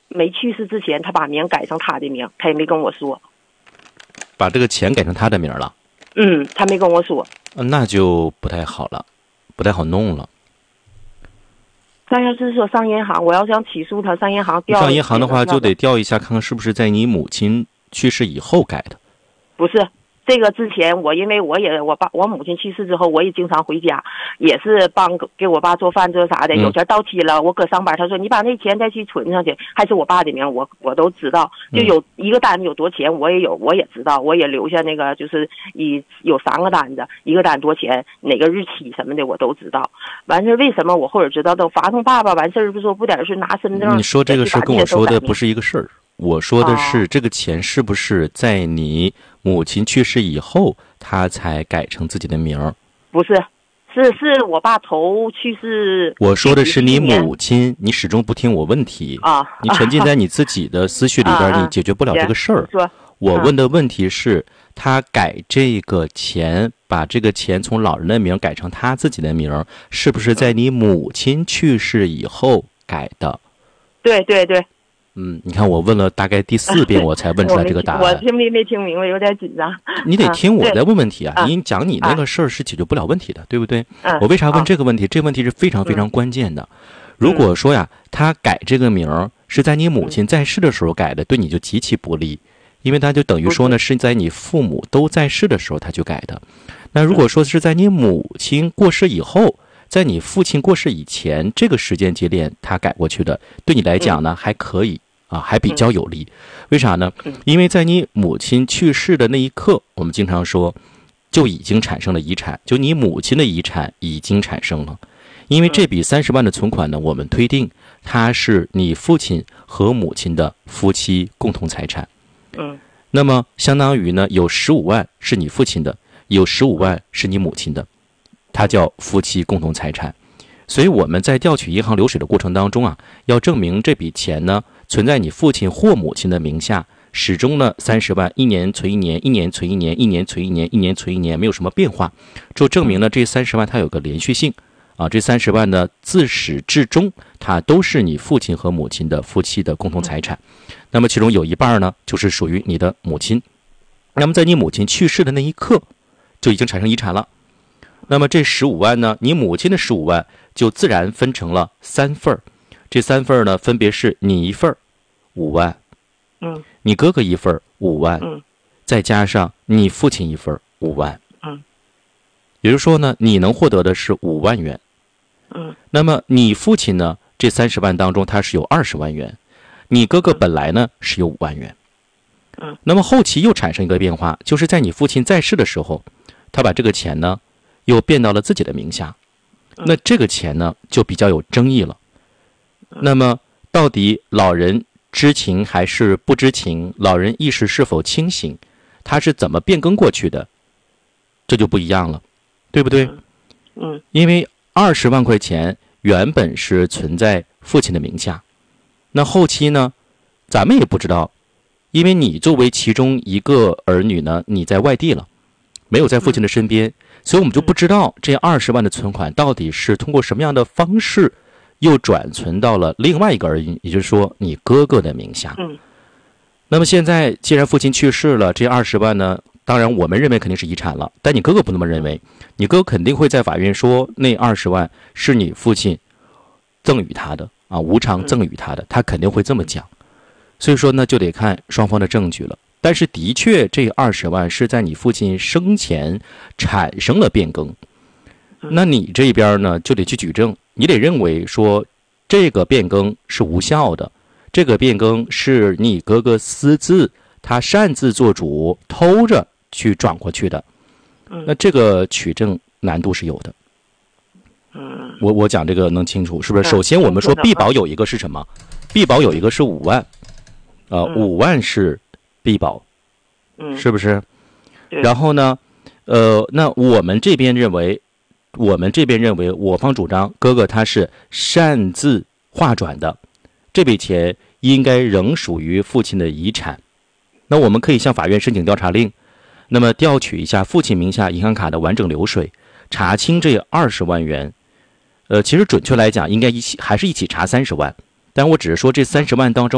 没去世之前，他把名改成他的名，他也没跟我说。 把这个钱改成他的名了？ 他没跟我说。 那就不太好了，不太好弄了。 但要是说上银行，我要想起诉他，上银行调。 上银行的话，就得调一下，看看是不是在你母亲去世以后改的。 不是。这个之前因为我母亲去世之后，我也经常回家，也是给我爸做饭这啥的。有钱到期了，我搁上班，他说你把那钱再去存上去，还是我爸的名，我都知道。就有一个单子有多钱，我也知道，我也留下那个，就是有3个单子，一个单多钱，哪个日期什么的我都知道。完事为什么我后边知道都发通爸爸完事不说不点是拿身份证？ 你说这个事儿跟我说的不是一个事儿。我说的是这个钱是不是在你母亲去世以后他才改成自己的名儿？ 不是，是我爸头去世。 我说的是你母亲，你始终不听我问题你沉浸在你自己的思绪里边，你解决不了这个事儿。我问的问题是他改这个钱，把这个钱从老人的名改成他自己的名，是不是在你母亲去世以后改的？ 对。 你看我问了大概第4遍我才问出来这个答案。 我没听明白，有点紧张。 你得听我在问问题你讲你那个事儿是解决不了问题的，对不对？我为啥问这个问题？这个问题是非常非常关键的。如果说他改这个名是在你母亲在世的时候改的，对你就极其不利，因为他就等于说呢是在你父母都在世的时候他就改的。那如果说是在你母亲过世以后，在你父亲过世以前这个时间节点他改过去的，对你来讲呢还可以还比较有利。为啥呢？因为在你母亲去世的那一刻，我们经常说就已经产生了遗产，就你母亲的遗产已经产生了。因为这笔30万的存款呢，我们推定它是你父亲和母亲的夫妻共同财产。那么相当于呢有15万是你父亲的，有15万是你母亲的，它叫夫妻共同财产。所以我们在调取银行流水的过程当中要证明这笔钱呢存在你父亲或母亲的名下，始终呢30万一年存一年，一年存一年，一年存一年，一年存一年，没有什么变化，就证明了这30万它有个连续性这30万呢自始至终它都是你父亲和母亲的夫妻的共同财产。那么其中有一半呢就是属于你的母亲，那么在你母亲去世的那一刻就已经产生遗产了。那么这15万呢，你母亲的15万就自然分成了3份，这3份呢分别是你一份5万，你哥哥一份5万，再加上你父亲一份5万，也就是说呢你能获得的是5万元。那么你父亲呢这30万当中他是有20万元，你哥哥本来呢是有5万元。那么后期又产生一个变化，就是在你父亲在世的时候，他把这个钱呢又变到了自己的名下，那这个钱呢就比较有争议了。那么到底老人知情还是不知情，老人意识是否清醒，他是怎么变更过去的，这就不一样了，对不对？因为20万块钱原本是存在父亲的名下，那后期呢咱们也不知道，因为你作为其中一个儿女呢你在外地了，没有在父亲的身边，所以我们就不知道这20万的存款到底是通过什么样的方式又转存到了另外一个儿女，也就是说你哥哥的名下。那么现在既然父亲去世了，这20万呢当然我们认为肯定是遗产了，但你哥哥不那么认为，你哥哥肯定会在法院说那20万是你父亲赠与他的无偿赠与他的，他肯定会这么讲。所以说呢就得看双方的证据了。但是的确这20万是在你父亲生前产生了变更，那你这边呢就得去举证，你得认为说这个变更是无效的，这个变更是你哥哥私自他擅自做主偷着去转过去的，那这个取证难度是有的。我讲这个能清楚是不是？首先我们说必保有一个是什么？必保有一个是5万，5万是必保，是不是？然后呢那我们这边认为我方主张哥哥他是擅自划转的，这笔钱应该仍属于父亲的遗产。那我们可以向法院申请调查令，那么调取一下父亲名下银行卡的完整流水，查清这20万元。其实准确来讲应该还是一起查30万，但我只是说这30万当中